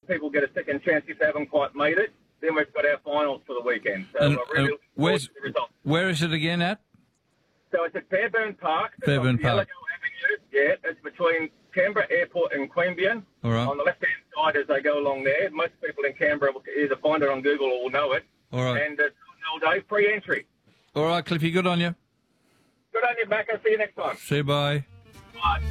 people get a second chance if they haven't quite made it. Then we've got our finals for the weekend. So And, we're really looking forward to the results. where is it again at? So it's at Fairburn Park. Fairburn It's on Park. Yellowgill Avenue. Yeah, it's between Canberra Airport and Queanbeyan. All right. On the left-hand side as they go along there. Most people in Canberra will either find it on Google or will know it. All right. And it's all day, free entry. All right, Cliffy, good on you. Good on you, Mac. I'll see you next time. See you, bye. Bye.